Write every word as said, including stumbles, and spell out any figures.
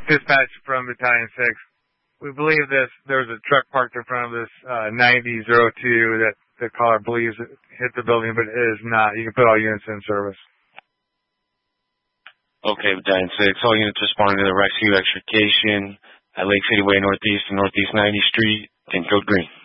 Dispatch from Battalion six. We believe this, there was a truck parked in front of this uh, ninety oh two that the caller believes it hit the building, but it is not. You can put all units in service. Okay, Battalion six. All units responding to the rescue extrication at Lake City Way Northeast and Northeast ninetieth Street in Code Green.